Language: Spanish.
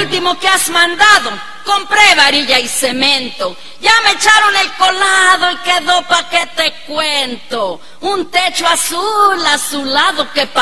último que has mandado. Compré varilla y cemento. Ya me echaron el colado y quedó pa' que te cuento. Un techo azul azulado que